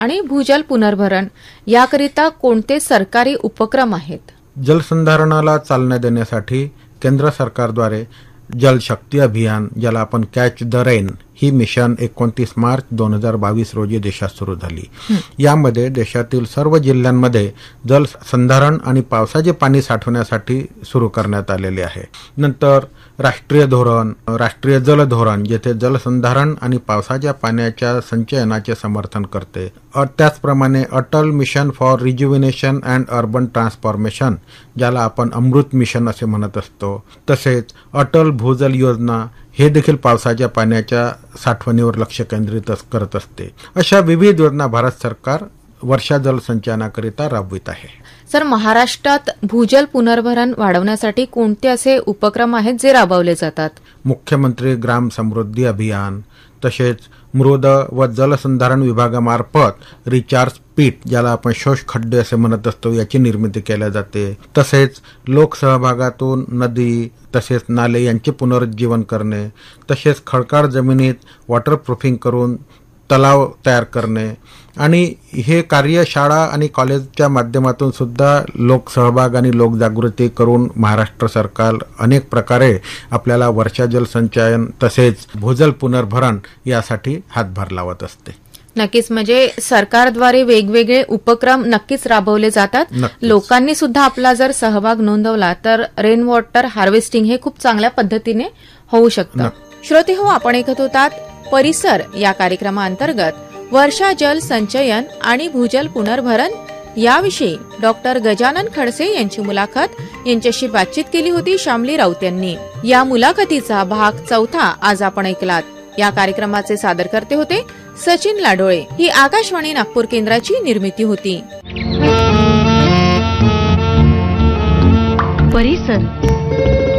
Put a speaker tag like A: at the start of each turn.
A: आणि भूजल पुनर्भरण याकरिता कोणते सरकारी उपक्रम आहेत?
B: जलसंधारणाला चालना देण्यासाठी केंद्र सरकारद्वारे जल शक्ती अभियान, ज्याला आपण catch the rain, he mission 29 March 2022 रोजी देशात सुरू झाली. यामध्ये देशातील सर्व जिल्ह्यांमध्ये जलसंधारण आणि पावसाचे पाणी साठवण्यासाठी सुरू करण्यात आलेले आहे. नंतर राष्ट्रीय धोरण, राष्ट्रीय जल धोरण, जेथे जलसंधारण आणि पावसाच्या पाण्याच्या संचयनाचे समर्थन करते. त्याचप्रमाणे Atal mission for रिज्युव्हिनेशन and urban transformation, ज्याला आपण अमृत मिशन असे म्हणत असतो. तसेच अटल भूजल योजना, हे देखील पावसाच्या पाण्याच्या साठवणीवर लक्ष केंद्रित करत असते. अशा विविध योजना भारत सरकार वर्षा जल संचयनाकरिता राबवित आहे.
A: सर, महाराष्ट्रात भूजल पुनर्भरण वाढवण्यासाठी कोणते असे उपक्रम आहेत जे राबवले जातात?
B: मुख्यमंत्री ग्राम समृद्धी अभियान, तसेच मृद व जलसंधारण विभागामार्फत रिचार्ज पीट, ज्याला आपण शोष खड्डे असे म्हणत असतो, याची निर्मिती केल्या जाते. तसेच लोकसहभागातून नदी तसेच नाले यांचे पुनरुज्जीवन करणे, तसेच खडकाळ जमिनीत वॉटरप्रूफिंग करून तलाव तयार करणे, आणि हे कार्य शाळा आणि कॉलेजच्या माध्यमातून सुद्धा लोकसहभाग आणि लोकजागृती करून महाराष्ट्र सरकार अनेक प्रकारे आपल्याला वर्षा जल संचयन तसेच भूजल पुनर्भरण यासाठी हातभार लावत असते.
A: नक्कीच, म्हणजे सरकारद्वारे वेगवेगळे उपक्रम नक्कीच राबवले जातात. लोकांनी सुद्धा आपला जर सहभाग नोंदवला तर रेन वॉटर हार्वेस्टिंग हे खूप चांगल्या पद्धतीने होऊ शकतं. श्रोते हो, आपण ऐकत होतात परिसर या कार्यक्रमाअंतर्गत वर्षा जल संचयन आणि भूजल पुनर्भरण याविषयी डॉक्टर गजानन खडसे यांची मुलाखत, यांच्याशी बातचीत केली होती शामली राऊत यांनी. या मुलाखतीचा भाग 4 आज आपण ऐकलात. या कार्यक्रमाचे सादरकर्ते होते सचिन लाडोळे. ही आकाशवाणी नागपूर केंद्राची निर्मिती होती.
C: परिसर